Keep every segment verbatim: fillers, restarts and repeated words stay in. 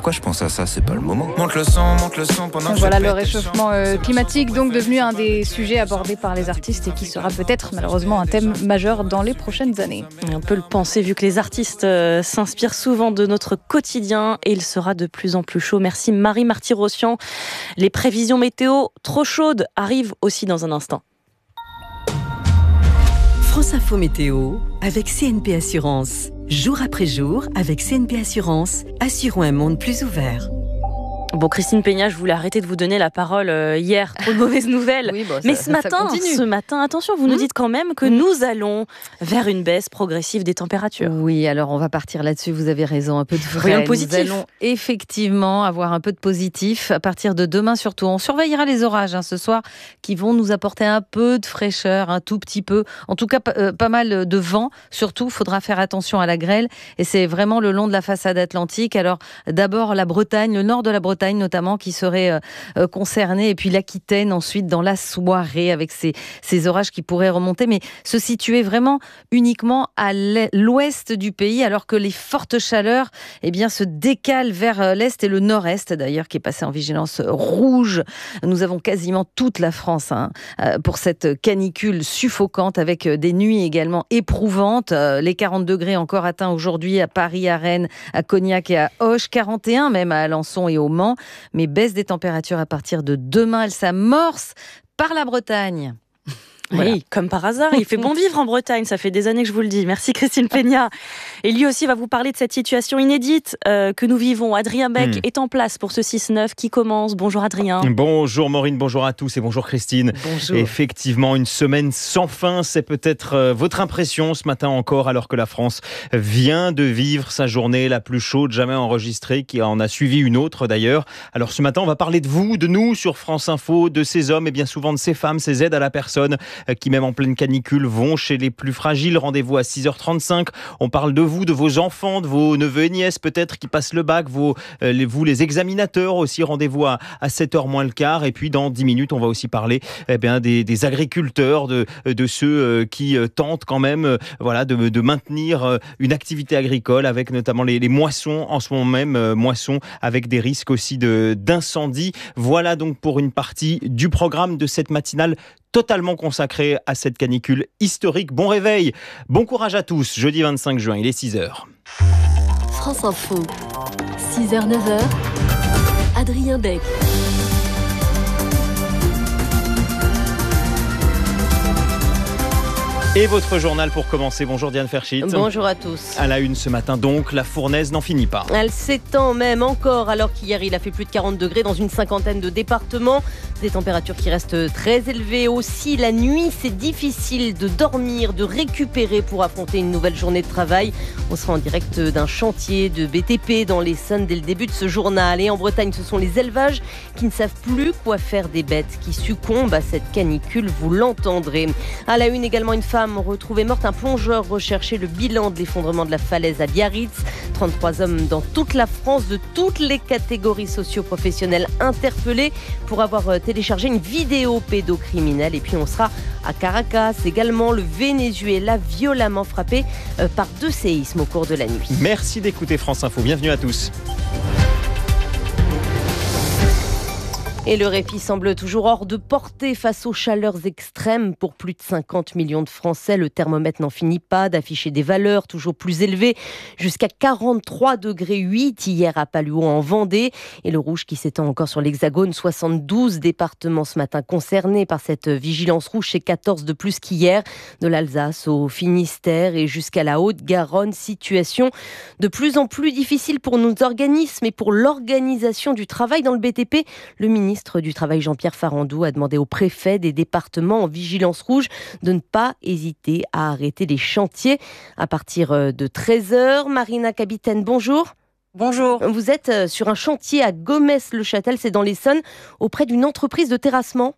pourquoi je pense à ça, c'est pas le moment. Monte le son, monte le son pendant que Voilà je le pète tes réchauffement euh, climatique, donc devenu un des sujets abordés par les artistes et qui sera peut-être malheureusement un thème majeur dans les prochaines années. On peut le penser vu que les artistes euh, s'inspirent souvent de notre quotidien et il sera de plus en plus chaud. Merci Marie Marty-Rossian. Les prévisions météo trop chaudes arrivent aussi dans un instant. France Info Météo avec C N P Assurance. Jour après jour, avec C N P Assurance, assurons un monde plus ouvert. Bon, Christine Peña, je voulais arrêter de vous donner la parole euh, hier. Trop de mauvaises nouvelles. Oui, bon, ça, Mais ce ça matin, continue. ce matin, attention, vous mmh. nous dites quand même que mmh. nous allons vers une baisse progressive des températures. Oui, alors on va partir là-dessus. Vous avez raison, un peu de vrai. Rien de positif. Nous allons effectivement avoir un peu de positif à partir de demain surtout. On surveillera les orages hein, ce soir qui vont nous apporter un peu de fraîcheur, un tout petit peu. En tout cas, p- euh, pas mal de vent. Surtout, il faudra faire attention à la grêle. Et c'est vraiment le long de la façade atlantique. Alors d'abord la Bretagne, le nord de la Bretagne notamment qui serait euh, concerné, et puis l'Aquitaine ensuite dans la soirée avec ces, ces orages qui pourraient remonter, mais se situer vraiment uniquement à l'ouest du pays, alors que les fortes chaleurs eh bien, se décalent vers l'est et le nord-est d'ailleurs, qui est passé en vigilance rouge. Nous avons quasiment toute la France hein, pour cette canicule suffocante, avec des nuits également éprouvantes. Les quarante degrés encore atteints aujourd'hui à Paris, à Rennes, à Cognac et à Auch, quarante et un même à Alençon et au Mans. Mais baisse des températures à partir de demain, elle s'amorce par la Bretagne. Voilà. Oui, comme par hasard, il fait bon vivre en Bretagne, ça fait des années que je vous le dis. Merci Christine Peña. Et lui aussi va vous parler de cette situation inédite euh, que nous vivons. Adrien Beck mmh. est en place pour ce six neuf qui commence. Bonjour Adrien. Bonjour Maureen, bonjour à tous et bonjour Christine. Bonjour. Effectivement, une semaine sans fin, c'est peut-être euh, votre impression ce matin encore, alors que la France vient de vivre sa journée la plus chaude jamais enregistrée, qui en a suivi une autre d'ailleurs. Alors ce matin, on va parler de vous, de nous sur France Info, de ces hommes et bien souvent de ces femmes, ces aides à la personne qui même en pleine canicule vont chez les plus fragiles. Rendez-vous à six heures trente-cinq. On parle de vous, de vos enfants, de vos neveux et nièces peut-être qui passent le bac, vos, euh, les, vous les examinateurs aussi. Rendez-vous à, à sept heures moins le quart. Et puis dans dix minutes, on va aussi parler eh bien, des, des agriculteurs, de, de ceux euh, qui euh, tentent quand même euh, voilà, de, de maintenir euh, une activité agricole avec notamment les, les moissons en ce moment même, euh, moissons avec des risques aussi de, d'incendie. Voilà donc pour une partie du programme de cette matinale totalement consacré à cette canicule historique. Bon réveil, bon courage à tous. Jeudi vingt-cinq juin, il est six heures. France Info, six heures neuf heures, Adrien Beck. Et votre journal pour commencer. Bonjour Diane Ferschit. Bonjour à tous. À la une ce matin donc, la fournaise n'en finit pas. Elle s'étend même encore alors qu'hier il a fait plus de quarante degrés dans une cinquantaine de départements. Des températures qui restent très élevées aussi. La nuit, c'est difficile de dormir, de récupérer pour affronter une nouvelle journée de travail. On sera en direct d'un chantier de B T P dans l'Essonne dès le début de ce journal. Et en Bretagne, ce sont les élevages qui ne savent plus quoi faire des bêtes qui succombent à cette canicule, vous l'entendrez. À la une également, une femme retrouvée morte, un plongeur recherché, le bilan de l'effondrement de la falaise à Biarritz. trente-trois hommes dans toute la France, de toutes les catégories socio-professionnelles interpellés pour avoir téléchargé une vidéo pédocriminelle. Et puis on sera à Caracas également, le Venezuela violemment frappé par deux séismes au cours de la nuit. Merci d'écouter France Info, bienvenue à tous. Et le répit semble toujours hors de portée face aux chaleurs extrêmes pour plus de cinquante millions de Français. Le thermomètre n'en finit pas d'afficher des valeurs toujours plus élevées, jusqu'à quarante-trois degrés huit hier à Paluon en Vendée. Et le rouge qui s'étend encore sur l'Hexagone, soixante-douze départements ce matin concernés par cette vigilance rouge, c'est quatorze de plus qu'hier. De l'Alsace au Finistère et jusqu'à la Haute-Garonne, situation de plus en plus difficile pour nos organismes et pour l'organisation du travail dans le B T P. Le ministre Le ministre du Travail Jean-Pierre Farandou a demandé aux préfets des départements en vigilance rouge de ne pas hésiter à arrêter les chantiers à partir de treize heures. Marina Capitaine, bonjour. Bonjour. Vous êtes sur un chantier à Gomès-le-Châtel, c'est dans l'Essonne, auprès d'une entreprise de terrassement.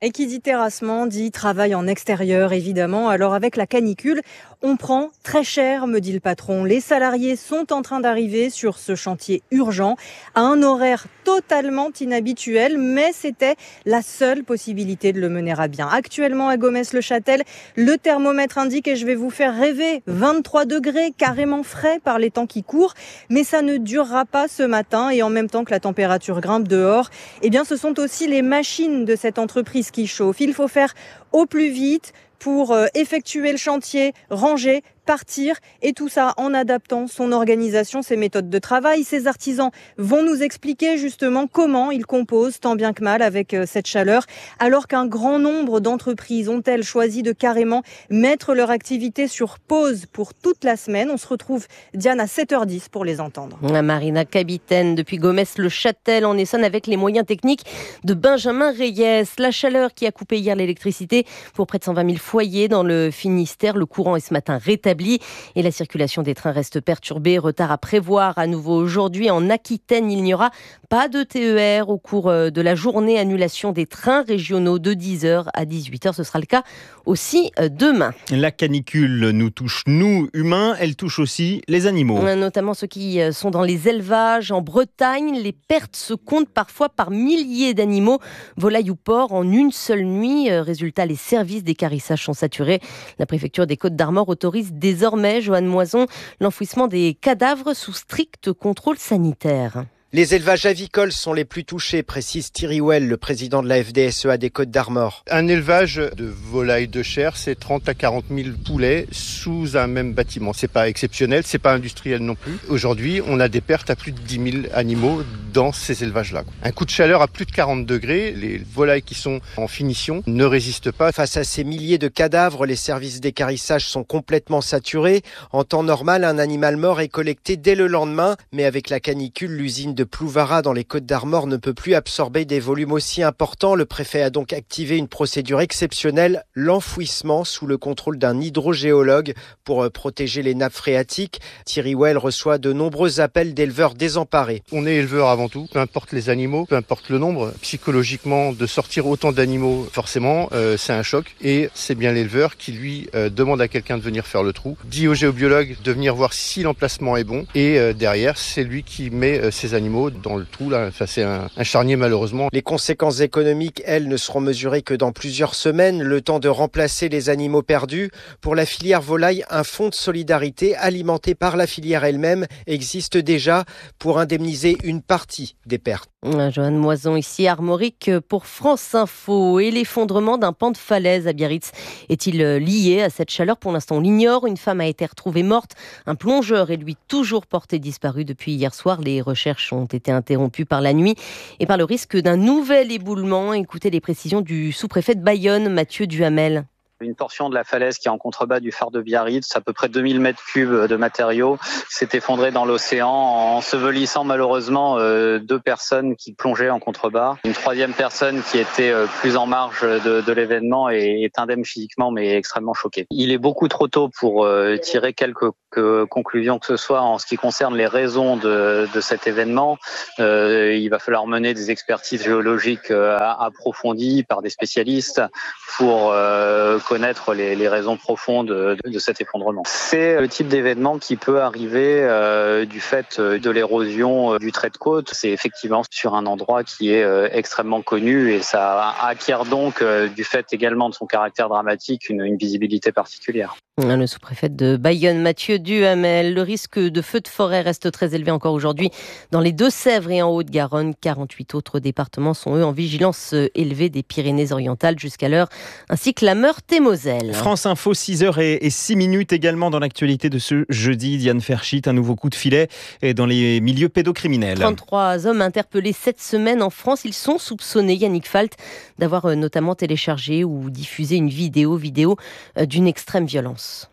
Et qui dit terrassement dit travail en extérieur, évidemment. Alors avec la canicule, on prend très cher, me dit le patron. Les salariés sont en train d'arriver sur ce chantier urgent à un horaire totalement inhabituel, mais c'était la seule possibilité de le mener à bien. Actuellement à Gometz-le-Châtel, le thermomètre indique, et je vais vous faire rêver, vingt-trois degrés, carrément frais par les temps qui courent. Mais ça ne durera pas ce matin, et en même temps que la température grimpe dehors, eh bien ce sont aussi les machines de cette entreprise qui chauffent. Il faut faire au plus vite pour effectuer le chantier, ranger, partir, et tout ça en adaptant son organisation, ses méthodes de travail. Ces artisans vont nous expliquer justement comment ils composent tant bien que mal avec cette chaleur, alors qu'un grand nombre d'entreprises ont-elles choisi de carrément mettre leur activité sur pause pour toute la semaine. On se retrouve, Diane, à sept heures dix pour les entendre. Marina Capitaine, depuis Gometz-le-Châtel, en Essonne, avec les moyens techniques de Benjamin Reyes. La chaleur qui a coupé hier l'électricité pour près de cent vingt mille foyers dans le Finistère. Le courant est ce matin rétabli et la circulation des trains reste perturbée. Retard à prévoir à nouveau aujourd'hui. En Aquitaine, il n'y aura pas de T E R au cours de la journée. Annulation des trains régionaux de dix heures à dix-huit heures. Ce sera le cas aussi demain. La canicule nous touche, nous, humains. Elle touche aussi les animaux. Notamment ceux qui sont dans les élevages. En Bretagne, les pertes se comptent parfois par milliers d'animaux, volailles ou porcs, en une seule nuit. Résultat, les services d'équarrissage sont saturés. La préfecture des Côtes-d'Armor autorise désormais, Joanne Moison, l'enfouissement des cadavres sous strict contrôle sanitaire. Les élevages avicoles sont les plus touchés, précise Thierry Well, le président de la F D S E A des Côtes-d'Armor. Un élevage de volailles de chair, c'est trente à quarante mille poulets sous un même bâtiment. C'est pas exceptionnel, c'est pas industriel non plus. Aujourd'hui, on a des pertes à plus de dix mille animaux dans ces élevages-là. Un coup de chaleur à plus de quarante degrés, les volailles qui sont en finition ne résistent pas. Face à ces milliers de cadavres, les services d'équarrissage sont complètement saturés. En temps normal, un animal mort est collecté dès le lendemain, mais avec la canicule, l'usine de de Plouvara dans les Côtes-d'Armor ne peut plus absorber des volumes aussi importants. Le préfet a donc activé une procédure exceptionnelle, l'enfouissement sous le contrôle d'un hydrogéologue pour protéger les nappes phréatiques. Thierry Well reçoit de nombreux appels d'éleveurs désemparés. On est éleveur avant tout, peu importe les animaux, peu importe le nombre. Psychologiquement, de sortir autant d'animaux, forcément, euh, c'est un choc. Et c'est bien l'éleveur qui, lui, euh, demande à quelqu'un de venir faire le trou, dit au géobiologue de venir voir si l'emplacement est bon. Et euh, derrière, c'est lui qui met euh, ses animaux dans le trou. Là. Enfin, c'est un, un charnier malheureusement. Les conséquences économiques, elles, ne seront mesurées que dans plusieurs semaines, le temps de remplacer les animaux perdus. Pour la filière volaille, un fonds de solidarité alimenté par la filière elle-même existe déjà pour indemniser une partie des pertes. Joanne Moison ici, Armorique pour France Info. Et l'effondrement d'un pan de falaise à Biarritz est-il lié à cette chaleur? Pour l'instant, on l'ignore. Une femme a été retrouvée morte. Un plongeur est lui toujours porté disparu depuis hier soir. Les recherches ont été interrompues par la nuit et par le risque d'un nouvel éboulement. Écoutez les précisions du sous-préfet de Bayonne, Mathieu Duhamel. Une portion de la falaise qui est en contrebas du phare de Biarritz, à peu près deux mille mètres cubes de matériaux, s'est effondrée dans l'océan, ensevelissant malheureusement euh, deux personnes qui plongeaient en contrebas. Une troisième personne qui était euh, plus en marge de, de l'événement et est indemne physiquement mais extrêmement choquée. Il est beaucoup trop tôt pour euh, tirer quelques que, conclusions que ce soit en ce qui concerne les raisons de, de cet événement. Euh, il va falloir mener des expertises géologiques euh, approfondies par des spécialistes pour euh, connaître les, les raisons profondes de, de cet effondrement. C'est le type d'événement qui peut arriver euh, du fait de l'érosion du trait de côte. C'est effectivement sur un endroit qui est euh, extrêmement connu et ça acquiert donc, euh, du fait également de son caractère dramatique, une, une visibilité particulière. Le sous-préfet de Bayonne, Mathieu Duhamel. Le risque de feu de forêt reste très élevé encore aujourd'hui dans les Deux-Sèvres et en Haute-Garonne. quarante-huit autres départements sont eux en vigilance élevée des Pyrénées-Orientales jusqu'à l'heure, ainsi que la Meurthe et Moselle. France Info, six heures et six minutes également dans l'actualité de ce jeudi. Diane Ferchit, un nouveau coup de filet dans les milieux pédocriminels. trente-trois hommes interpellés cette semaine en France. Ils sont soupçonnés, Yannick Falt, d'avoir notamment téléchargé ou diffusé une vidéo, vidéo d'une extrême violence.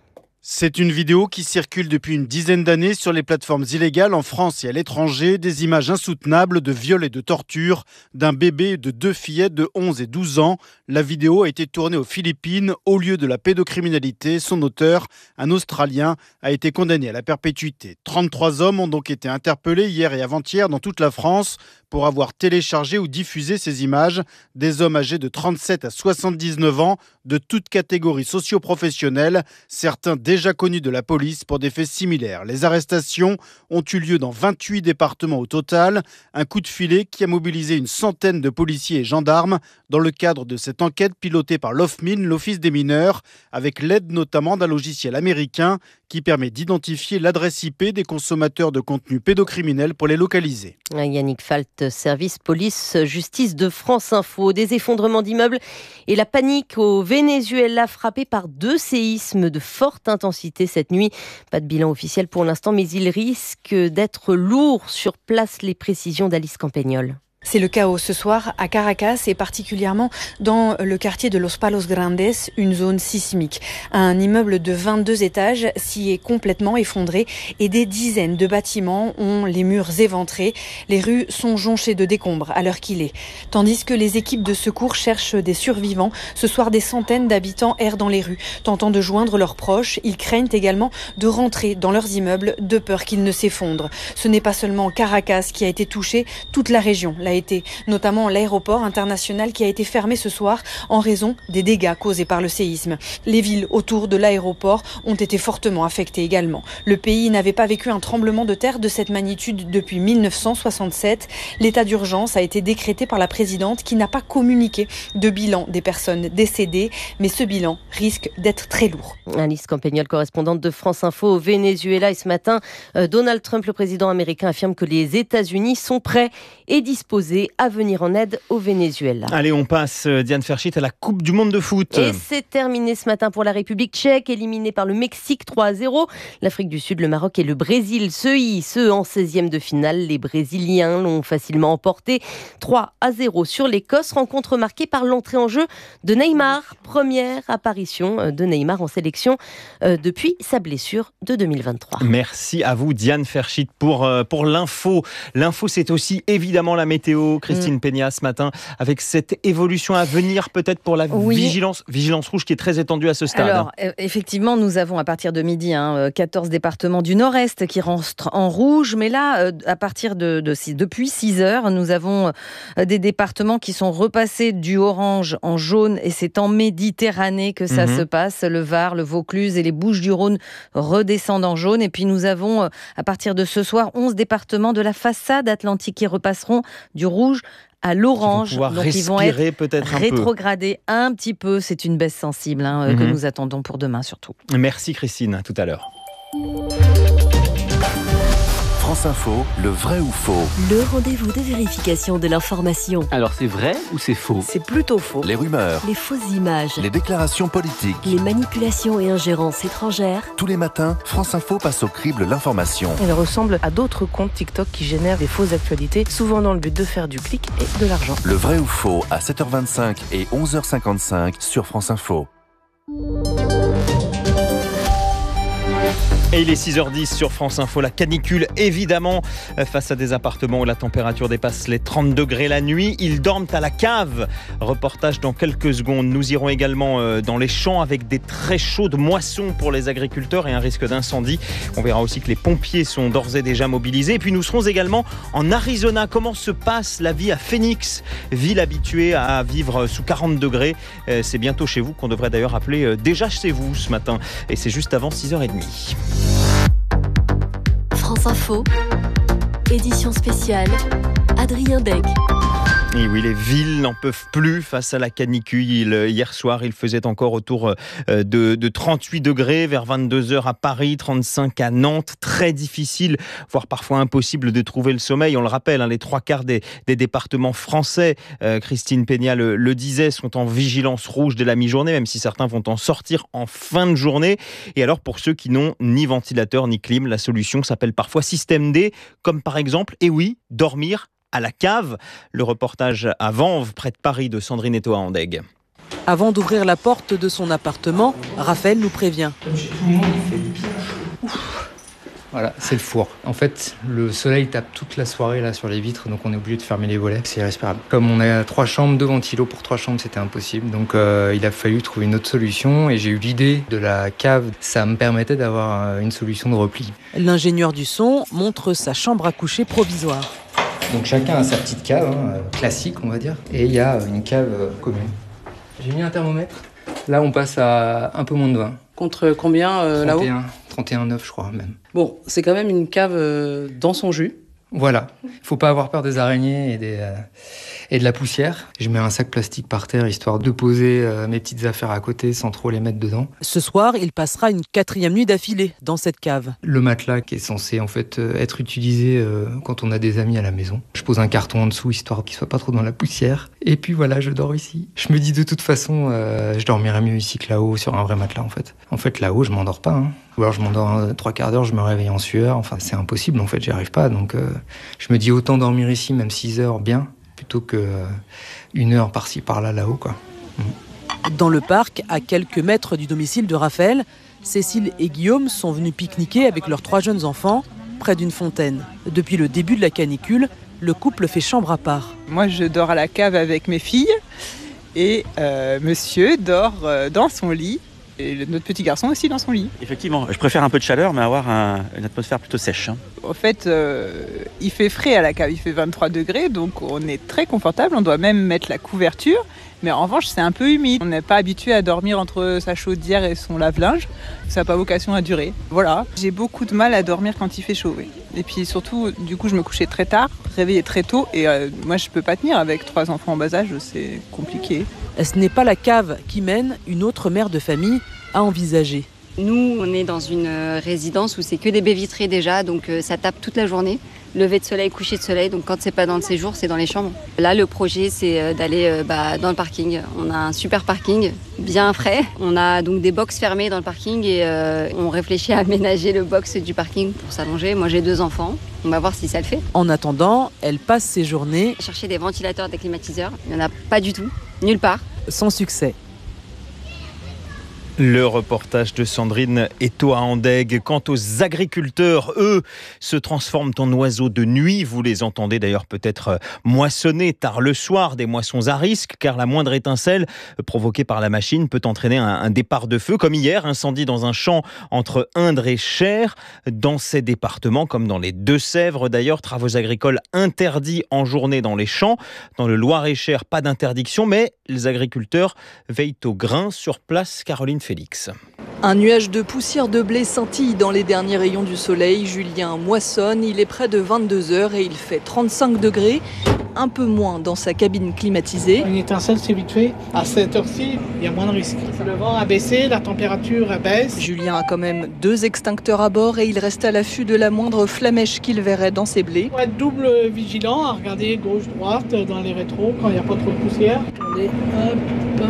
C'est une vidéo qui circule depuis une dizaine d'années sur les plateformes illégales en France et à l'étranger. Des images insoutenables de viols et de torture d'un bébé et de deux fillettes de onze et douze ans. La vidéo a été tournée aux Philippines au lieu de la pédocriminalité. Son auteur, un Australien, a été condamné à la perpétuité. trente-trois hommes ont donc été interpellés hier et avant-hier dans toute la France pour avoir téléchargé ou diffusé ces images. Des hommes âgés de trente-sept à soixante-dix-neuf ans, de toutes catégories socio-professionnelles, certains déjà connus de la police pour des faits similaires. Les arrestations ont eu lieu dans vingt-huit départements au total. Un coup de filet qui a mobilisé une centaine de policiers et gendarmes dans le cadre de cette enquête pilotée par l'OFMIN, l'Office des mineurs, avec l'aide notamment d'un logiciel américain qui permet d'identifier l'adresse I P des consommateurs de contenus pédocriminels pour les localiser. Yannick Falt, service police-justice de France Info. Des effondrements d'immeubles et la panique au Venezuela, frappé par deux séismes de forte intensité cette nuit. Pas de bilan officiel pour l'instant, mais il risque d'être lourd sur place. Les précisions d'Alice Campagnol. C'est le chaos ce soir à Caracas et particulièrement dans le quartier de Los Palos Grandes, une zone sismique. Un immeuble de vingt-deux étages s'y est complètement effondré et des dizaines de bâtiments ont les murs éventrés. Les rues sont jonchées de décombres à l'heure qu'il est. Tandis que les équipes de secours cherchent des survivants, ce soir des centaines d'habitants errent dans les rues, tentant de joindre leurs proches. Ils craignent également de rentrer dans leurs immeubles de peur qu'ils ne s'effondrent. Ce n'est pas seulement Caracas qui a été touché, toute la région l'a été, notamment l'aéroport international qui a été fermé ce soir en raison des dégâts causés par le séisme. Les villes autour de l'aéroport ont été fortement affectées également. Le pays n'avait pas vécu un tremblement de terre de cette magnitude depuis mille neuf cent soixante-sept. L'état d'urgence a été décrété par la présidente qui n'a pas communiqué de bilan des personnes décédées, mais ce bilan risque d'être très lourd. Alice Campagnol, correspondante de France Info au Venezuela. Et ce matin, Donald Trump, le président américain, affirme que les États-Unis sont prêts et disposés à venir en aide au Venezuela. Allez, on passe, Diane Ferchit, à la Coupe du Monde de foot. Et c'est terminé ce matin pour la République tchèque, éliminée par le Mexique trois à zéro. L'Afrique du Sud, le Maroc et le Brésil se hissent en seizième de finale. Les Brésiliens l'ont facilement emporté trois à zéro sur l'Écosse. Rencontre marquée par l'entrée en jeu de Neymar. Première apparition de Neymar en sélection euh, depuis sa blessure de deux mille vingt-trois. Merci à vous, Diane Ferchit, pour, euh, pour l'info. L'info, c'est aussi évidemment la météo. Christine mmh. Peña ce matin, avec cette évolution à venir peut-être pour la oui. vigilance, vigilance rouge qui est très étendue à ce stade. Alors, euh, effectivement, nous avons à partir de midi hein, quatorze départements du nord-est qui rentrent en rouge, mais là, euh, à partir de, de, de depuis six heures, nous avons euh, des départements qui sont repassés du orange en jaune et c'est en Méditerranée que ça mmh. se passe. Le Var, le Vaucluse et les Bouches-du-Rhône redescendent en jaune et puis nous avons euh, à partir de ce soir onze départements de la façade atlantique qui repasseront du rouge à l'orange, ils donc ils vont être peut-être rétrogradés un, un petit peu. C'est une baisse sensible hein, mm-hmm. que nous attendons pour demain surtout. Merci Christine, à tout à l'heure. France Info, le vrai ou faux? Le rendez-vous de vérification de l'information. Alors c'est vrai ou c'est faux? C'est plutôt faux. Les rumeurs, les fausses images, les déclarations politiques, les manipulations et ingérences étrangères. Tous les matins, France Info passe au crible l'information. Elle ressemble à d'autres comptes TikTok qui génèrent des fausses actualités, souvent dans le but de faire du clic et de l'argent. Le vrai ou faux à sept heures vingt-cinq et onze heures cinquante-cinq sur France Info. Et il est six heures dix sur France Info, la canicule évidemment face à des appartements où la température dépasse les trente degrés la nuit. Ils dorment à la cave. Reportage dans quelques secondes. Nous irons également dans les champs avec des très chaudes moissons pour les agriculteurs et un risque d'incendie. On verra aussi que les pompiers sont d'ores et déjà mobilisés. Et puis nous serons également en Arizona. Comment se passe la vie à Phoenix, ville habituée à vivre sous quarante degrés. C'est bientôt chez vous qu'on devrait d'ailleurs appeler déjà chez vous ce matin. Et c'est juste avant six heures trente. France Info, édition spéciale, Adrien Beck. Et oui, les villes n'en peuvent plus face à la canicule. Hier soir, il faisait encore autour de, de trente-huit degrés, vers vingt-deux heures à Paris, trente-cinq à Nantes. Très difficile, voire parfois impossible de trouver le sommeil. On le rappelle, hein, les trois quarts des, des départements français, euh, Christine Peña le, le disait, sont en vigilance rouge dès la mi-journée, même si certains vont en sortir en fin de journée. Et alors, pour ceux qui n'ont ni ventilateur ni clim, la solution s'appelle parfois système D, comme par exemple, et oui, dormir à la cave. Le reportage à Vanves, près de Paris, de Sandrine Etoa-Andeg. Avant d'ouvrir la porte de son appartement, Raphaël nous prévient. Comme chez tout le monde, il fait bien chaud. Ouf. Voilà, c'est le four. En fait, le soleil tape toute la soirée là sur les vitres, donc on est obligé de fermer les volets. C'est irrespirable. Comme on a trois chambres, deux ventilos pour trois chambres, c'était impossible. Donc euh, il a fallu trouver une autre solution et j'ai eu l'idée de la cave. Ça me permettait d'avoir une solution de repli. L'ingénieur du son montre sa chambre à coucher provisoire. Donc chacun a sa petite cave, hein, classique on va dire, et il y a une cave euh, commune. J'ai mis un thermomètre. Là on passe à un peu moins de vingt. Contre combien euh, là-haut ? trente et un virgule neuf je crois même. Bon, c'est quand même une cave euh, dans son jus. Voilà, il faut pas avoir peur des araignées et, des, euh, et de la poussière. Je mets un sac plastique par terre histoire de poser euh, mes petites affaires à côté sans trop les mettre dedans. Ce soir, il passera une quatrième nuit d'affilée dans cette cave. Le matelas qui est censé en fait euh, être utilisé euh, quand on a des amis à la maison. Je pose un carton en dessous histoire qu'il soit pas trop dans la poussière. Et puis voilà, je dors ici. Je me dis de toute façon, euh, je dormirais mieux ici que là-haut sur un vrai matelas en fait. En fait là-haut, je m'endors pas. Hein. Ou alors je m'endors trois quarts d'heure, je me réveille en sueur. Enfin, c'est impossible, en fait, j'y arrive pas. Donc, euh, je me dis autant dormir ici, même six heures, bien, plutôt que euh, une heure par-ci, par-là, là-haut, quoi. Mmh. Dans le parc, à quelques mètres du domicile de Raphaël, Cécile et Guillaume sont venus pique-niquer avec leurs trois jeunes enfants, près d'une fontaine. Depuis le début de la canicule, le couple fait chambre à part. Moi, je dors à la cave avec mes filles et euh, monsieur dort euh, dans son lit. Et notre petit garçon aussi dans son lit. Effectivement, je préfère un peu de chaleur, mais avoir un, une atmosphère plutôt sèche. Hein. En fait, euh, il fait frais à la cave, il fait vingt-trois degrés, donc on est très confortable. On doit même mettre la couverture, mais en revanche, c'est un peu humide. On n'est pas habitué à dormir entre sa chaudière et son lave-linge. Ça n'a pas vocation à durer. Voilà. J'ai beaucoup de mal à dormir quand il fait chaud. Oui. Et puis surtout, du coup, je me couchais très tard, réveillais très tôt, et euh, moi, je peux pas tenir avec trois enfants en bas âge, c'est compliqué. Ce n'est pas la cave qui mène une autre mère de famille à envisager. Nous, on est dans une résidence où c'est que des baies vitrées déjà, donc ça tape toute la journée. Lever de soleil, coucher de soleil, donc quand c'est pas dans le séjour, c'est dans les chambres. Là, le projet, c'est d'aller bah, dans le parking. On a un super parking, bien frais. On a donc des box fermées dans le parking et euh, on réfléchit à aménager le box du parking pour s'allonger. Moi, j'ai deux enfants. On va voir si ça le fait. En attendant, elle passe ses journées... Chercher des ventilateurs, des climatiseurs. Il n'y en a pas du tout, nulle part. Sans succès. Le reportage de Sandrine Eto à Andeg. Quant aux agriculteurs, eux, se transforment en oiseaux de nuit. Vous les entendez d'ailleurs peut-être moissonner tard le soir, des moissons à risque, car la moindre étincelle provoquée par la machine peut entraîner un, un départ de feu. Comme hier, incendie dans un champ entre Indre et Cher. Dans ces départements, comme dans les Deux-Sèvres d'ailleurs, travaux agricoles interdits en journée dans les champs. Dans le Loir-et-Cher, pas d'interdiction, mais les agriculteurs veillent au grain sur place. Caroline Félix. Un nuage de poussière de blé scintille dans les derniers rayons du soleil. Julien moissonne, il est près de vingt-deux heures et il fait trente-cinq degrés, un peu moins dans sa cabine climatisée. Une étincelle, c'est vite fait. À cette heure-ci, il y a moins de risques. Le vent a baissé, la température baisse. Julien a quand même deux extincteurs à bord et il reste à l'affût de la moindre flamèche qu'il verrait dans ses blés. Il faut être double vigilant, à regarder gauche-droite dans les rétros quand il n'y a pas trop de poussière. Attendez, hop.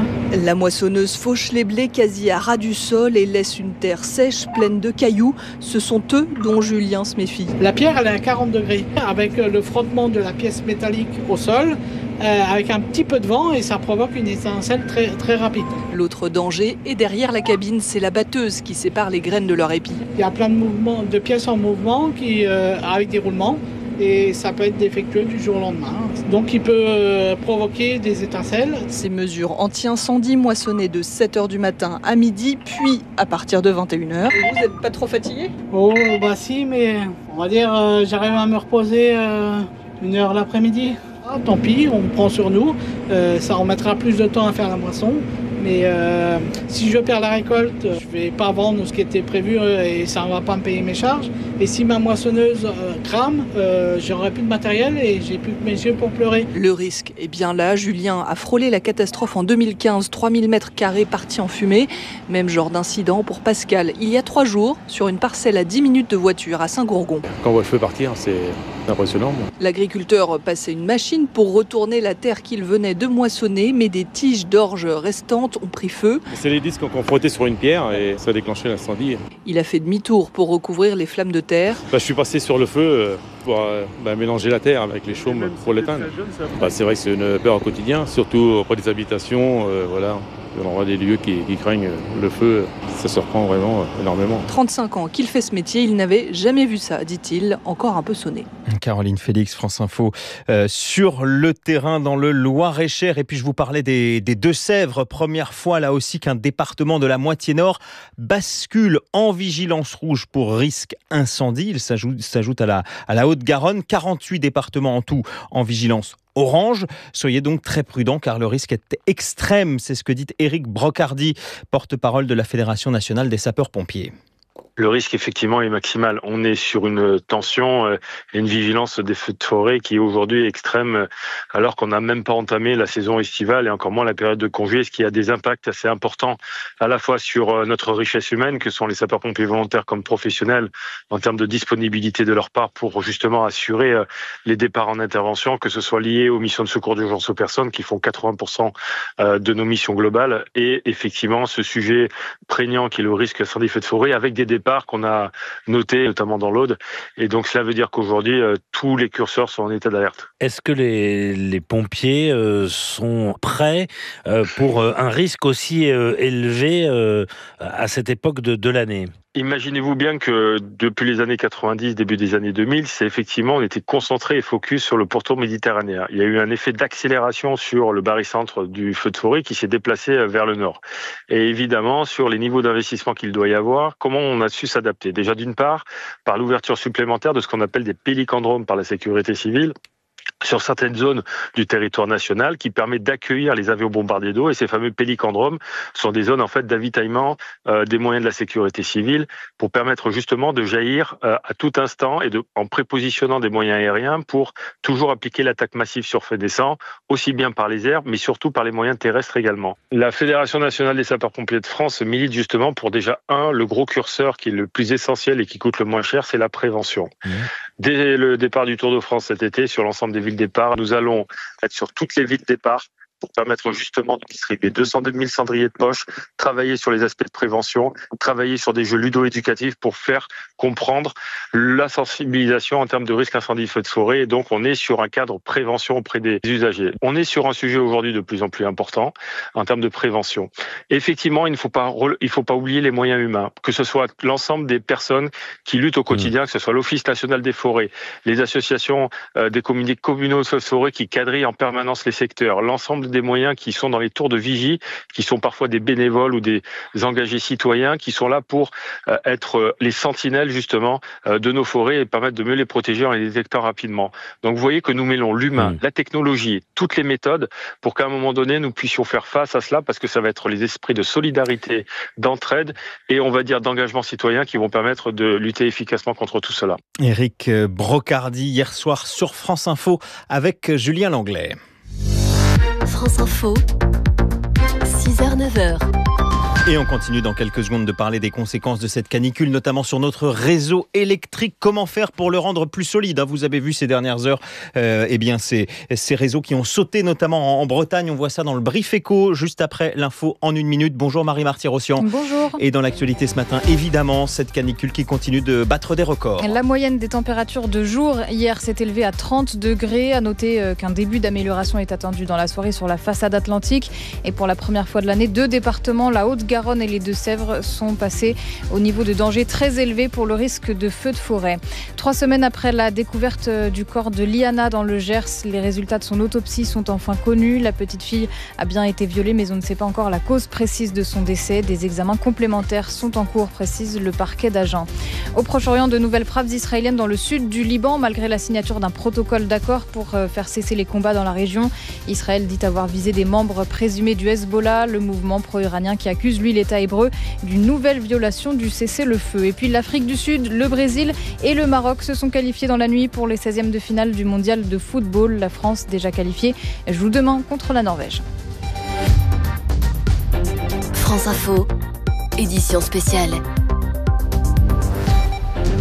La moissonneuse fauche les blés quasi à ras du sol et laisse une terre sèche, pleine de cailloux. Ce sont eux dont Julien se méfie. La pierre, elle est à quarante degrés, avec le frottement de la pièce métallique au sol, euh, avec un petit peu de vent, et ça provoque une étincelle très, très rapide. L'autre danger est derrière la cabine, c'est la batteuse qui sépare les graines de leur épi. Il y a plein de, mouvements, de pièces en mouvement qui, euh, avec des roulements. Et ça peut être défectueux du jour au lendemain. Donc il peut euh, provoquer des étincelles. Ces mesures anti-incendie moissonnées de sept heures du matin à midi, puis à partir de vingt et une heures. Et vous n'êtes pas trop fatigué ? Oh bah si, mais on va dire euh, j'arrive à me reposer euh, une heure l'après-midi. Ah, tant pis, on prend sur nous. Euh, ça remettra plus de temps à faire la moisson. Mais euh, si je perds la récolte, je ne vais pas vendre ce qui était prévu et ça ne va pas me payer mes charges. Et si ma moissonneuse euh, crame, euh, j'aurai plus de matériel et j'ai plus que mes yeux pour pleurer. Le risque est bien là. Julien a frôlé la catastrophe en deux mille quinze, trois mille mètres carrés partis en fumée. Même genre d'incident pour Pascal, il y a trois jours, sur une parcelle à dix minutes de voiture à Saint-Gourgon. Quand on voit le feu partir, c'est impressionnant. L'agriculteur passait une machine pour retourner la terre qu'il venait de moissonner, mais des tiges d'orge restantes ont pris feu. C'est les disques qu'on frottait sur une pierre et ça a déclenché l'incendie. Il a fait demi-tour pour recouvrir les flammes de terre. Bah, je suis passé sur le feu pour euh, bah, mélanger la terre avec les chaumes pour l'éteindre. Bah, c'est vrai que c'est une peur au quotidien, surtout auprès des habitations. Euh, voilà. Dans l'endroit des lieux qui, qui craignent le feu, ça se reprend vraiment énormément. trente-cinq ans qu'il fait ce métier, il n'avait jamais vu ça, dit-il, encore un peu sonné. Caroline Félix, France Info, euh, sur le terrain dans le Loir-et-Cher. Et puis je vous parlais des, des Deux-Sèvres. Première fois là aussi qu'un département de la moitié nord bascule en vigilance rouge pour risque incendie. Il s'ajoute, s'ajoute à la, à la Haute-Garonne. quarante-huit départements en tout en vigilance orange. Soyez donc très prudents car le risque est extrême. C'est ce que dit Éric Brocardi, porte-parole de la Fédération nationale des sapeurs-pompiers. Le risque, effectivement, est maximal. On est sur une tension et une vigilance des feux de forêt qui est aujourd'hui extrême, alors qu'on n'a même pas entamé la saison estivale et encore moins la période de congé, ce qui a des impacts assez importants à la fois sur notre richesse humaine, que sont les sapeurs-pompiers volontaires comme professionnels, en termes de disponibilité de leur part pour justement assurer les départs en intervention, que ce soit lié aux missions de secours d'urgence aux personnes qui font quatre-vingts pour cent de nos missions globales, et effectivement ce sujet prégnant qui est le risque incendie feu de forêt avec des départs qu'on a noté notamment dans l'Aude, et donc cela veut dire qu'aujourd'hui euh, tous les curseurs sont en état d'alerte. Est-ce que les, les pompiers euh, sont prêts euh, pour euh, un risque aussi euh, élevé euh, à cette époque de, de l'année ? Imaginez-vous bien que depuis les années quatre-vingt-dix, début des années deux mille, c'est effectivement, on était concentré et focus sur le pourtour méditerranéen. Il y a eu un effet d'accélération sur le barycentre du feu de forêt qui s'est déplacé vers le nord. Et évidemment, sur les niveaux d'investissement qu'il doit y avoir, comment on a su s'adapter ? Déjà d'une part, par l'ouverture supplémentaire de ce qu'on appelle des pélicandromes par la sécurité civile, sur certaines zones du territoire national qui permet d'accueillir les avions bombardiers d'eau, et ces fameux pélicandromes sont des zones en fait d'avitaillement euh, des moyens de la sécurité civile pour permettre justement de jaillir euh, à tout instant et de, en prépositionnant des moyens aériens pour toujours appliquer l'attaque massive sur feu naissant, aussi bien par les airs mais surtout par les moyens terrestres également. La Fédération nationale des sapeurs-pompiers de France milite justement pour déjà un, le gros curseur qui est le plus essentiel et qui coûte le moins cher, c'est la prévention. Mmh. Dès le départ du Tour de France cet été, sur l'ensemble des villes départ, nous allons être sur toutes les villes départ pour permettre justement de distribuer deux cent deux mille cendriers de poche, travailler sur les aspects de prévention, travailler sur des jeux ludo-éducatifs pour faire comprendre la sensibilisation en termes de risque incendie feu de forêt. Et donc, on est sur un cadre prévention auprès des usagers. On est sur un sujet aujourd'hui de plus en plus important en termes de prévention. Et effectivement, il ne faut pas, il faut pas oublier les moyens humains, que ce soit l'ensemble des personnes qui luttent au quotidien, mmh. que ce soit l'Office national des forêts, les associations euh, des communautés communaux de feu de forêt qui quadrillent en permanence les secteurs, l'ensemble des moyens qui sont dans les tours de vigie, qui sont parfois des bénévoles ou des engagés citoyens, qui sont là pour euh, être euh, les sentinelles justement euh, de nos forêts et permettre de mieux les protéger en les détectant rapidement. Donc vous voyez que nous mêlons l'humain, mmh. la technologie, toutes les méthodes pour qu'à un moment donné nous puissions faire face à cela, parce que ça va être les esprits de solidarité, d'entraide et on va dire d'engagement citoyen qui vont permettre de lutter efficacement contre tout cela. Éric Brocardi hier soir sur France Info avec Julien Langlais. France Info, six heures neuf heures. Et on continue dans quelques secondes de parler des conséquences de cette canicule, notamment sur notre réseau électrique. Comment faire pour le rendre plus solide ? Vous avez vu ces dernières heures, euh, eh bien, ces, ces réseaux qui ont sauté, notamment en, en Bretagne. On voit ça dans le Brief Éco, juste après l'info en une minute. Bonjour Marie-Marty Rossian. Bonjour. Et dans l'actualité ce matin, évidemment, cette canicule qui continue de battre des records. La moyenne des températures de jour hier s'est élevée à trente degrés. À noter qu'un début d'amélioration est attendu dans la soirée sur la façade atlantique. Et pour la première fois de l'année, deux départements, la Haute-Garonne et les Deux-Sèvres, sont passés au niveau de danger très élevé pour le risque de feu de forêt. Trois semaines après la découverte du corps de Liana dans le Gers, les résultats de son autopsie sont enfin connus. La petite fille a bien été violée, mais on ne sait pas encore la cause précise de son décès. Des examens complémentaires sont en cours, précise le parquet d'Agen. Au Proche-Orient, de nouvelles frappes israéliennes dans le sud du Liban, malgré la signature d'un protocole d'accord pour faire cesser les combats dans la région. Israël dit avoir visé des membres présumés du Hezbollah, le mouvement pro-iranien qui accuse lui l'État hébreu d'une nouvelle violation du cessez-le-feu. Et puis l'Afrique du Sud, le Brésil et le Maroc se sont qualifiés dans la nuit pour les seizièmes de finale du mondial de football. La France, déjà qualifiée, joue demain contre la Norvège. France Info, édition spéciale.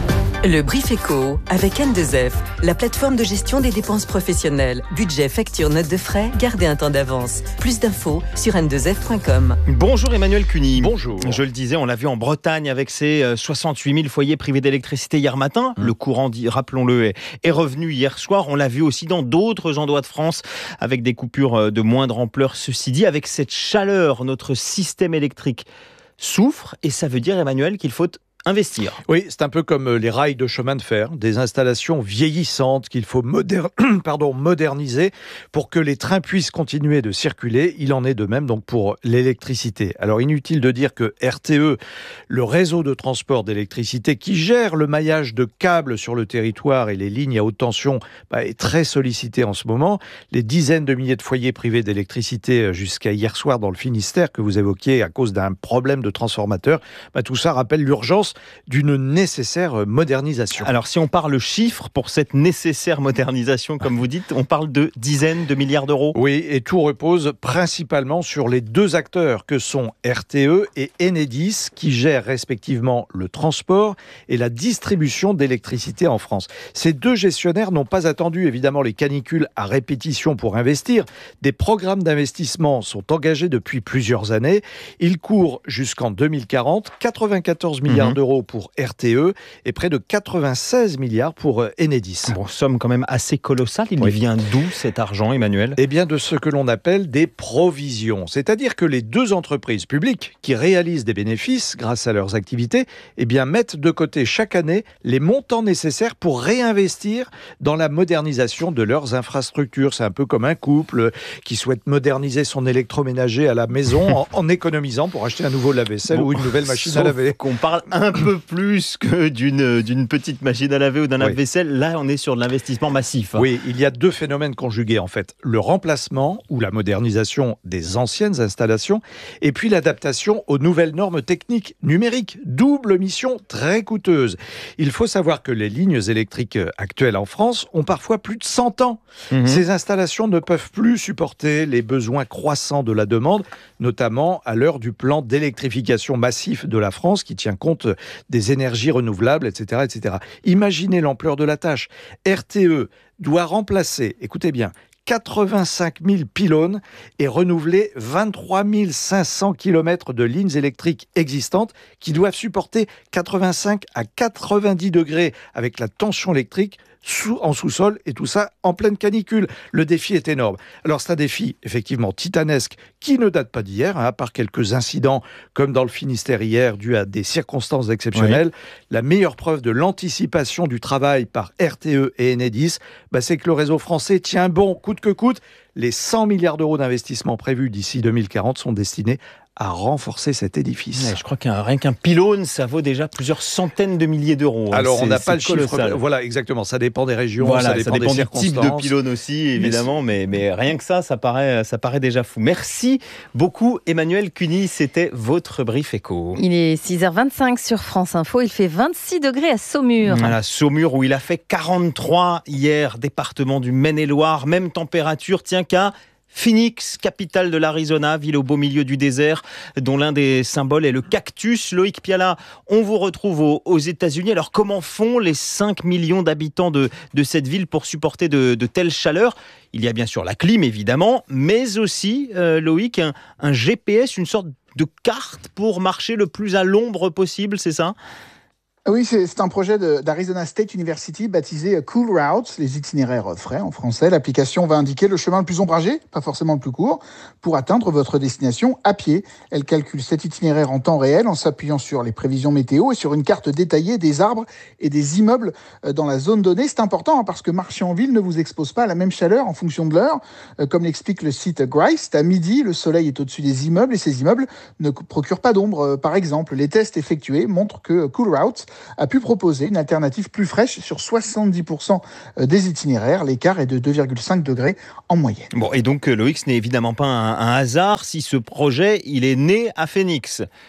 Le Brief Éco avec N deux F, la plateforme de gestion des dépenses professionnelles. Budget, facture, note de frais, gardez un temps d'avance. Plus d'infos sur n deux f point com. Bonjour Emmanuel Cuny. Bonjour. Je le disais, on l'a vu en Bretagne avec ses soixante-huit mille foyers privés d'électricité hier matin. Mmh. Le courant, rappelons-le, est, est revenu hier soir. On l'a vu aussi dans d'autres endroits de France avec des coupures de moindre ampleur. Ceci dit, avec cette chaleur, notre système électrique souffre et ça veut dire, Emmanuel, qu'il faut investir. Oui, c'est un peu comme les rails de chemin de fer, des installations vieillissantes qu'il faut moder... Pardon, moderniser pour que les trains puissent continuer de circuler. Il en est de même donc pour l'électricité. Alors inutile de dire que R T E, le réseau de transport d'électricité qui gère le maillage de câbles sur le territoire et les lignes à haute tension, bah, est très sollicité en ce moment. Les dizaines de milliers de foyers privés d'électricité jusqu'à hier soir dans le Finistère que vous évoquiez à cause d'un problème de transformateur, bah, tout ça rappelle l'urgence d'une nécessaire modernisation. Alors si on parle chiffres pour cette nécessaire modernisation, comme vous dites, on parle de dizaines de milliards d'euros. Oui, et tout repose principalement sur les deux acteurs que sont R T E et Enedis qui gèrent respectivement le transport et la distribution d'électricité en France. Ces deux gestionnaires n'ont pas attendu évidemment les canicules à répétition pour investir. Des programmes d'investissement sont engagés depuis plusieurs années. Ils courent jusqu'en deux mille quarante, quatre-vingt-quatorze milliards mmh. d'euros pour R T E et près de quatre-vingt-seize milliards pour Enedis. Bon, somme quand même assez colossale. Il oui. vient d'où cet argent, Emmanuel ? Eh bien, de ce que l'on appelle des provisions. C'est-à-dire que les deux entreprises publiques qui réalisent des bénéfices grâce à leurs activités, eh bien, mettent de côté chaque année les montants nécessaires pour réinvestir dans la modernisation de leurs infrastructures. C'est un peu comme un couple qui souhaite moderniser son électroménager à la maison en, en économisant pour acheter un nouveau lave-vaisselle bon, ou une nouvelle machine à laver. Qu'on parle un peu plus que d'une, d'une petite machine à laver ou d'un oui. lave-vaisselle. Là, on est sur de l'investissement massif. Hein. Oui, il y a deux phénomènes conjugués en fait. Le remplacement ou la modernisation des anciennes installations et puis l'adaptation aux nouvelles normes techniques numériques. Double mission très coûteuse. Il faut savoir que les lignes électriques actuelles en France ont parfois plus de cent ans. Mmh. Ces installations ne peuvent plus supporter les besoins croissants de la demande, notamment à l'heure du plan d'électrification massif de la France qui tient compte des énergies renouvelables, et cetera, et cetera. Imaginez l'ampleur de la tâche. R T E doit remplacer, écoutez bien, quatre-vingt-cinq mille pylônes et renouveler vingt-trois mille cinq cents kilomètres de lignes électriques existantes qui doivent supporter quatre-vingt-cinq à quatre-vingt-dix degrés avec la tension électrique sous, en sous-sol et tout ça en pleine canicule. Le défi est énorme. Alors c'est un défi effectivement titanesque qui ne date pas d'hier, hein, à part quelques incidents comme dans le Finistère hier dû à des circonstances exceptionnelles. Oui. La meilleure preuve de l'anticipation du travail par R T E et Enedis, bah, c'est que le réseau français tient bon coûte que coûte. Les cent milliards d'euros d'investissement prévus d'ici deux mille quarante sont destinés à renforcer cet édifice. Ouais, je crois qu'un rien qu'un pylône, ça vaut déjà plusieurs centaines de milliers d'euros. Alors, c'est, on n'a pas le colossal. chiffre. Voilà, exactement. Ça dépend des régions, voilà, ça dépend, ça dépend des du type de pylône aussi, évidemment. Mais, mais rien que ça, ça paraît, ça paraît déjà fou. Merci beaucoup, Emmanuel Cuny. C'était votre Brief Éco. Il est six heures vingt-cinq sur France Info. Il fait vingt-six degrés à Saumur. Voilà, Saumur où il a fait quarante-trois hier, département du Maine-et-Loire. Même température, tiens qu'à Phoenix, capitale de l'Arizona, ville au beau milieu du désert, dont l'un des symboles est le cactus. Loïc Piala, on vous retrouve aux, aux États-Unis. Alors, comment font les cinq millions d'habitants de, de cette ville pour supporter de, de telles chaleurs ? Il y a bien sûr la clim, évidemment, mais aussi, euh, Loïc, un, un G P S, une sorte de carte pour marcher le plus à l'ombre possible, c'est ça ? Oui, c'est, c'est un projet de, d'Arizona State University baptisé Cool Routes, les itinéraires frais en français. L'application va indiquer le chemin le plus ombragé, pas forcément le plus court, pour atteindre votre destination à pied. Elle calcule cet itinéraire en temps réel en s'appuyant sur les prévisions météo et sur une carte détaillée des arbres et des immeubles dans la zone donnée. C'est important hein, parce que marcher en ville ne vous expose pas à la même chaleur en fonction de l'heure. Comme l'explique le site Grist, à midi, le soleil est au-dessus des immeubles et ces immeubles ne procurent pas d'ombre. Par exemple, les tests effectués montrent que Cool Routes a pu proposer une alternative plus fraîche sur soixante-dix pour cent des itinéraires. L'écart est de deux virgule cinq degrés en moyenne. Bon, et donc Loïc, ce n'est évidemment pas un, un hasard si ce projet il est né à Phoenix.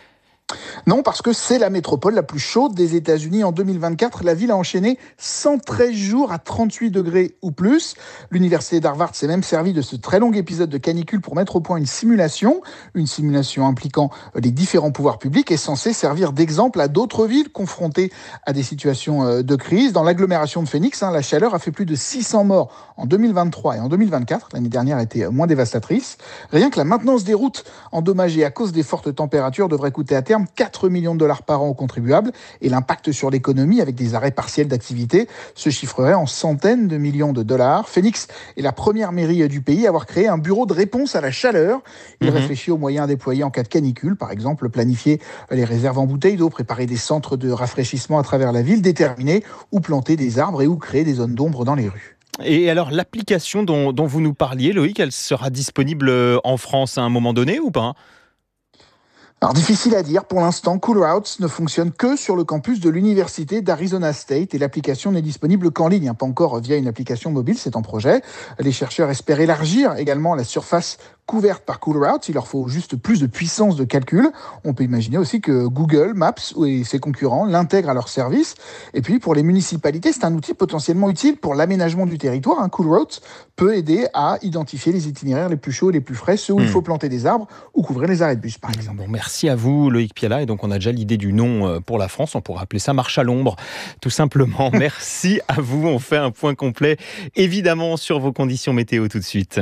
Non, parce que c'est la métropole la plus chaude des États-Unis. En deux mille vingt-quatre, la ville a enchaîné cent treize jours à trente-huit degrés ou plus. L'université d'Harvard s'est même servi de ce très long épisode de canicule pour mettre au point une simulation. Une simulation impliquant les différents pouvoirs publics est censée servir d'exemple à d'autres villes confrontées à des situations de crise. Dans l'agglomération de Phoenix, hein, la chaleur a fait plus de six cents morts en deux mille vingt-trois et en deux mille vingt-quatre. L'année dernière était moins dévastatrice. Rien que la maintenance des routes endommagées à cause des fortes températures devrait coûter à terme quatre millions de dollars par an aux contribuables, et l'impact sur l'économie avec des arrêts partiels d'activité se chiffrerait en centaines de millions de dollars. Phoenix est la première mairie du pays à avoir créé un bureau de réponse à la chaleur. Il mmh. réfléchit aux moyens déployés en cas de canicule, par exemple planifier les réserves en bouteilles d'eau, préparer des centres de rafraîchissement à travers la ville, déterminer où planter des arbres et où créer des zones d'ombre dans les rues. Et alors, l'application dont, dont vous nous parliez, Loïc, elle sera disponible en France à un moment donné ou pas ? Alors, difficile à dire. Pour l'instant, Cool Routes ne fonctionne que sur le campus de l'université d'Arizona State et l'application n'est disponible qu'en ligne, pas encore via une application mobile, c'est en projet. Les chercheurs espèrent élargir également la surface couverte par Cool Routes. Il leur faut juste plus de puissance de calcul. On peut imaginer aussi que Google Maps et ses concurrents l'intègrent à leur service. Et puis, pour les municipalités, c'est un outil potentiellement utile pour l'aménagement du territoire. Un Cool Routes peut aider à identifier les itinéraires les plus chauds et les plus frais, ceux où mmh. il faut planter des arbres ou couvrir les arrêts de bus, par exemple. Bon, merci à vous, Loïc Piala. Et donc, on a déjà l'idée du nom pour la France. On pourrait appeler ça Marche à l'ombre, tout simplement. Merci à vous. On fait un point complet, évidemment, sur vos conditions météo tout de suite.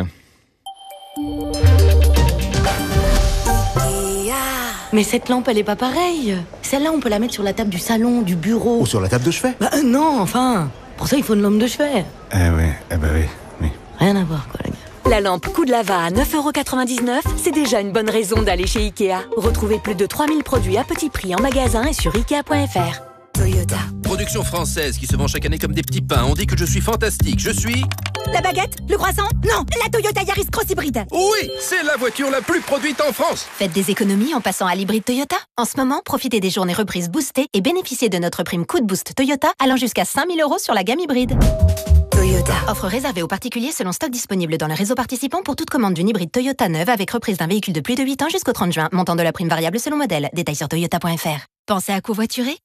Mais cette lampe, elle est pas pareille. Celle-là, on peut la mettre sur la table du salon, du bureau. Ou sur la table de chevet. Bah euh, non, enfin. Pour ça, il faut une lampe de chevet. Eh oui, eh ben oui, oui. Rien à voir, quoi, les gars. La lampe Coup de Lava à neuf euros quatre-vingt-dix-neuf, c'est déjà une bonne raison d'aller chez Ikea. Retrouvez plus de trois mille produits à petit prix en magasin et sur ikea point f r. Toyota. Production française qui se vend chaque année comme des petits pains. On dit que je suis fantastique. Je suis... La baguette? Le croissant? Non, la Toyota Yaris Cross Hybride. Oui, c'est la voiture la plus produite en France. Faites des économies en passant à l'hybride Toyota. En ce moment, profitez des journées reprises boostées et bénéficiez de notre prime Coup de Boost Toyota allant jusqu'à cinq mille euros sur la gamme hybride. Toyota. Offre réservée aux particuliers selon stock disponible dans le réseau participant pour toute commande d'une hybride Toyota neuve avec reprise d'un véhicule de plus de huit ans jusqu'au trente juin. Montant de la prime variable selon modèle. Détails sur toyota point f r. Pensez à covoiturer?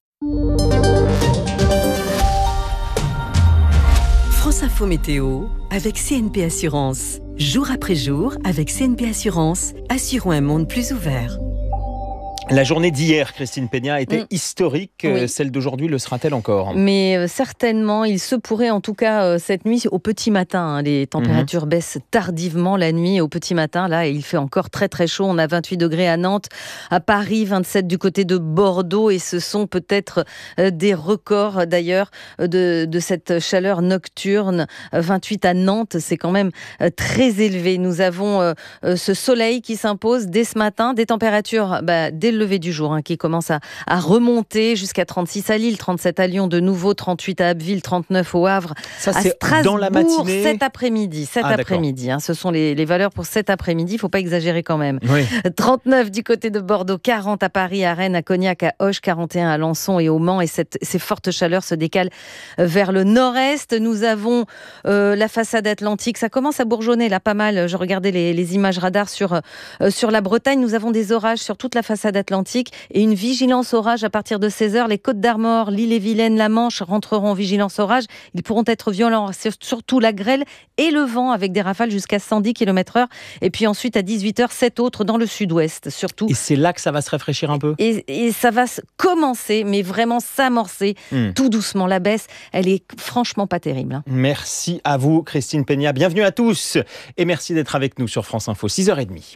France Info Météo avec C N P Assurance. Jour après jour, avec C N P Assurance, assurons un monde plus ouvert. La journée d'hier, Christine Peña, était mmh. historique. Oui. Celle d'aujourd'hui le sera-t-elle encore? Mais euh, certainement, il se pourrait en tout cas euh, cette nuit au petit matin. Hein, les températures mmh. baissent tardivement la nuit au petit matin. Là, il fait encore très très chaud. On a vingt-huit degrés à Nantes, à Paris, vingt-sept du côté de Bordeaux. Et ce sont peut-être euh, des records d'ailleurs de, de cette chaleur nocturne. vingt-huit à Nantes, c'est quand même euh, très élevé. Nous avons euh, euh, ce soleil qui s'impose dès ce matin, des températures bah, dès le lever du jour hein, qui commence à, à remonter jusqu'à trente-six à Lille, trente-sept à Lyon, de nouveau trente-huit à Abbeville, trente-neuf au Havre, ça, à c'est Strasbourg dans la matinée. cet après-midi. Cet ah, après-midi, hein, ce sont les, les valeurs pour cet après-midi. Il ne faut pas exagérer quand même. Oui. trente-neuf du côté de Bordeaux, quarante à Paris, à Rennes, à Cognac, à Auch, quarante et un à Lançon et au Mans. Et cette, ces fortes chaleurs se décalent vers le nord-est. Nous avons euh, la façade atlantique. Ça commence à bourgeonner là pas mal. Je regardais les, les images radars sur, euh, sur la Bretagne. Nous avons des orages sur toute la façade atlantique et une vigilance orage à partir de seize heures. Les Côtes d'Armor, l'Ille-et-Vilaine, la Manche rentreront en vigilance orage. Ils pourront être violents, surtout la grêle et le vent avec des rafales jusqu'à cent dix kilomètres heure. Et puis ensuite, à dix-huit heures, sept autres dans le sud-ouest, surtout. Et c'est là que ça va se rafraîchir un peu. Et, et ça va commencer, mais vraiment s'amorcer mmh. tout doucement. La baisse, elle est franchement pas terrible. Hein. Merci à vous, Christine Peña. Bienvenue à tous. Et merci d'être avec nous sur France Info, six heures trente.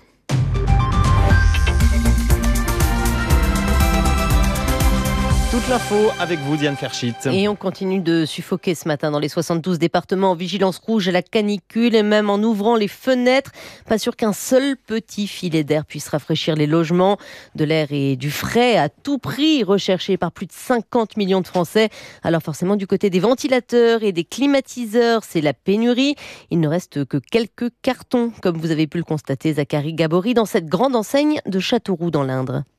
Toute l'info avec vous, Diane Ferchit. Et on continue de suffoquer ce matin dans les soixante-douze départements en vigilance rouge à la canicule et même en ouvrant les fenêtres. Pas sûr qu'un seul petit filet d'air puisse rafraîchir les logements. De l'air et du frais à tout prix recherché par plus de cinquante millions de Français. Alors forcément, du côté des ventilateurs et des climatiseurs, c'est la pénurie. Il ne reste que quelques cartons, comme vous avez pu le constater, Zachary Gabory, dans cette grande enseigne de Châteauroux dans l'Indre.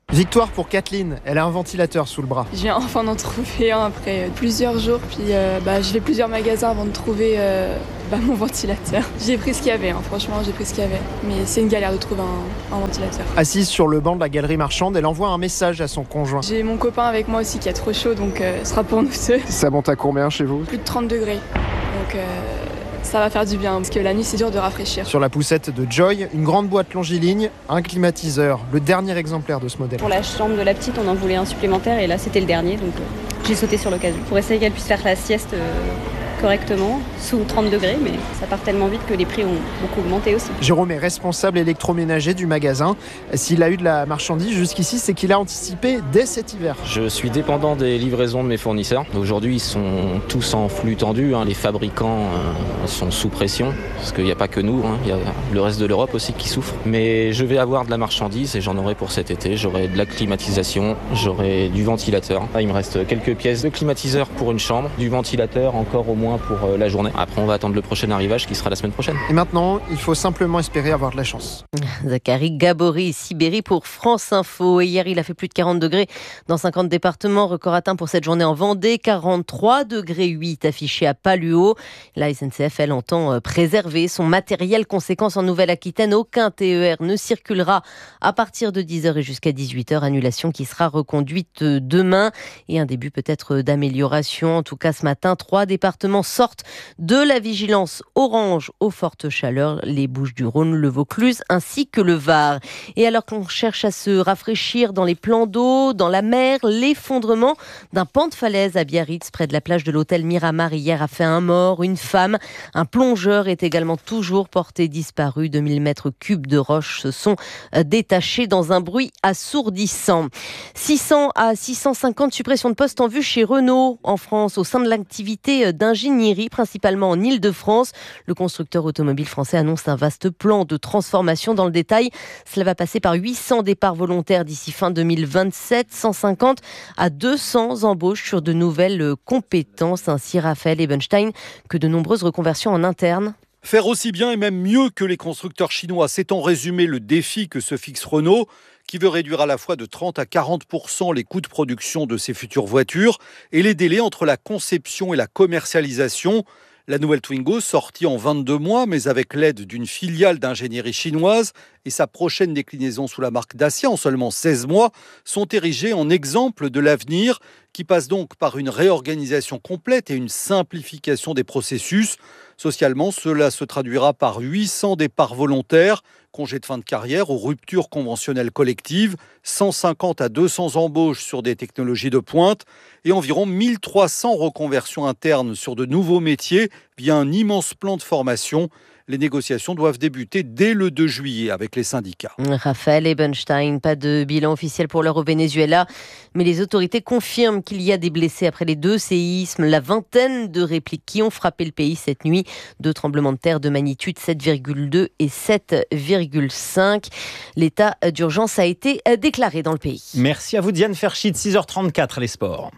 Victoire pour Kathleen, elle a un ventilateur sous le bras. Je viens enfin d'en trouver un après plusieurs jours, puis euh, bah, j'ai fait plusieurs magasins avant de trouver euh, bah, mon ventilateur. J'ai pris ce qu'il y avait, hein. Franchement j'ai pris ce qu'il y avait, mais c'est une galère de trouver un, un ventilateur. Assise sur le banc de la galerie marchande, elle envoie un message à son conjoint. J'ai mon copain avec moi aussi qui a trop chaud, donc euh, ce sera pour nous deux. Ça monte à combien chez vous? Plus de trente degrés, donc... Euh... ça va faire du bien, parce que la nuit c'est dur de rafraîchir. Sur la poussette de Joy, une grande boîte longiligne, un climatiseur, le dernier exemplaire de ce modèle. Pour la chambre de la petite, on en voulait un supplémentaire et là c'était le dernier, donc euh, j'ai sauté sur l'occasion. Pour essayer qu'elle puisse faire la sieste euh, correctement, sous trente degrés, mais ça part tellement vite que les prix ont beaucoup augmenté aussi. Jérôme est responsable électroménager du magasin. S'il a eu de la marchandise jusqu'ici, c'est qu'il a anticipé dès cet hiver. Je suis dépendant des livraisons de mes fournisseurs. Aujourd'hui, ils sont tous en flux tendu. Hein. Les fabricants euh, sont sous pression, parce qu'il n'y a pas que nous, hein. Il y a le reste de l'Europe aussi qui souffre. Mais je vais avoir de la marchandise et j'en aurai pour cet été. J'aurai de la climatisation, j'aurai du ventilateur. Là, il me reste quelques pièces de climatiseur pour une chambre, du ventilateur encore au moins pour la journée. Après, on va attendre le prochain arrivage qui sera la semaine prochaine. Et maintenant, il faut simplement espérer avoir de la chance. Zachary Gabory, Sibérie pour France Info. Et hier, il a fait plus de quarante degrés dans cinquante départements. Record atteint pour cette journée en Vendée. quarante-trois degrés huit affichés à Paluau. La S N C F, elle, entend préserver son matériel. Conséquence en Nouvelle-Aquitaine, aucun T E R ne circulera à partir de dix heures et jusqu'à dix-huit heures. Annulation qui sera reconduite demain. Et un début peut-être d'amélioration. En tout cas, ce matin, trois départements sortent de la vigilance orange aux fortes chaleurs, les Bouches-du-Rhône, le Vaucluse ainsi que le Var. Et alors qu'on cherche à se rafraîchir dans les plans d'eau, dans la mer, l'effondrement d'un pan de falaise à Biarritz, près de la plage de l'hôtel Miramar, hier a fait un mort, une femme. Un plongeur est également toujours porté disparu. deux mille mètres cubes de roches se sont détachés dans un bruit assourdissant. six cents à six cent cinquante suppressions de postes en vue chez Renault en France, au sein de l'activité d'ingénierie, principalement en Île-de-France. Le constructeur automobile français annonce un vaste plan de transformation. Dans le détail, cela va passer par huit cents départs volontaires d'ici fin deux mille vingt-sept, cent cinquante à deux cents embauches sur de nouvelles compétences. Ainsi, Raphaël Ebenstein, que de nombreuses reconversions en interne. Faire aussi bien et même mieux que les constructeurs chinois, c'est en résumé le défi que se fixe Renault, qui veut réduire à la fois de trente à quarante pour cent les coûts de production de ses futures voitures et les délais entre la conception et la commercialisation. La nouvelle Twingo, sortie en vingt-deux mois, mais avec l'aide d'une filiale d'ingénierie chinoise et sa prochaine déclinaison sous la marque Dacia en seulement seize mois, sont érigées en exemple de l'avenir, qui passe donc par une réorganisation complète et une simplification des processus. Socialement, cela se traduira par huit cents départs volontaires, congés de fin de carrière ou ruptures conventionnelles collectives, cent cinquante à deux cents embauches sur des technologies de pointe et environ mille trois cents reconversions internes sur de nouveaux métiers via un immense plan de formation. Les négociations doivent débuter dès le deux juillet avec les syndicats. Raphaël Ebenstein, pas de bilan officiel pour l'heure au Venezuela, mais les autorités confirment qu'il y a des blessés après les deux séismes, la vingtaine de répliques qui ont frappé le pays cette nuit. Deux tremblements de terre de magnitude sept virgule deux et sept virgule cinq. L'état d'urgence a été déclaré dans le pays. Merci à vous Diane Ferchit, six heures trente-quatre les sports.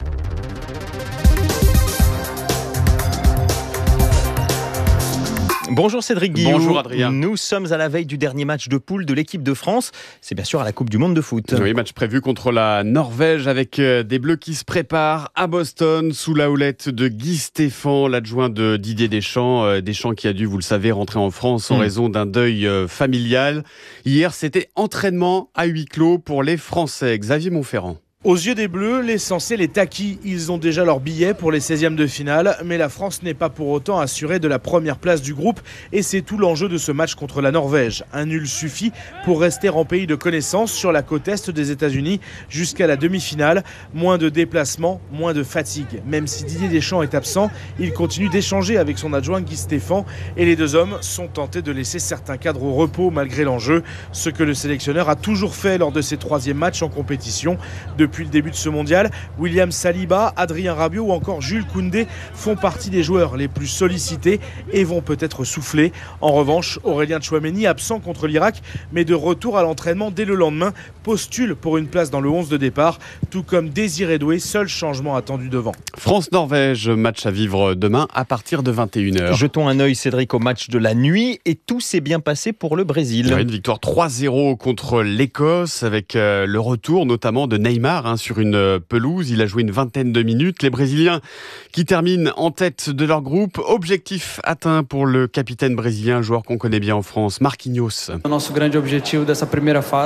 Bonjour Cédric Guillou. Bonjour Adrien. Nous sommes à la veille du dernier match de poule de l'équipe de France. C'est bien sûr à la Coupe du Monde de foot. Oui, match prévu contre la Norvège avec des Bleus qui se préparent à Boston sous la houlette de Guy Stéphane, l'adjoint de Didier Deschamps. Deschamps qui a dû, vous le savez, rentrer en France en mmh. raison d'un deuil familial. Hier, c'était entraînement à huis clos pour les Français. Xavier Montferrand. Aux yeux des Bleus, l'essentiel est acquis. Ils ont déjà leur billet pour les seizièmes de finale, mais la France n'est pas pour autant assurée de la première place du groupe et c'est tout l'enjeu de ce match contre la Norvège. Un nul suffit pour rester en pays de connaissance sur la côte est des États-Unis jusqu'à la demi-finale. Moins de déplacements, moins de fatigue. Même si Didier Deschamps est absent, il continue d'échanger avec son adjoint Guy Stéphane et les deux hommes sont tentés de laisser certains cadres au repos malgré l'enjeu, ce que le sélectionneur a toujours fait lors de ses troisièmes matchs en compétition. De Depuis le début de ce mondial, William Saliba, Adrien Rabiot ou encore Jules Koundé font partie des joueurs les plus sollicités et vont peut-être souffler. En revanche, Aurélien Tchouaméni, absent contre l'Irak, mais de retour à l'entraînement dès le lendemain, postule pour une place dans le onze de départ, tout comme Désiré Doué, seul changement attendu devant. France-Norvège, match à vivre demain à partir de vingt et une heures. Jetons un œil, Cédric, au match de la nuit et tout s'est bien passé pour le Brésil. Une victoire trois zéro contre l'Écosse avec le retour notamment de Neymar hein, sur une pelouse. Il a joué une vingtaine de minutes. Les Brésiliens qui terminent en tête de leur groupe. Objectif atteint pour le capitaine brésilien, joueur qu'on connaît bien en France, Marquinhos. Notre grand objectif de cette première phase.